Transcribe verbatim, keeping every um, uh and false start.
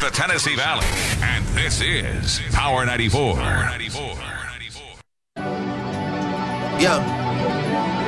the Tennessee Valley, and this is Power ninety-four. Yeah.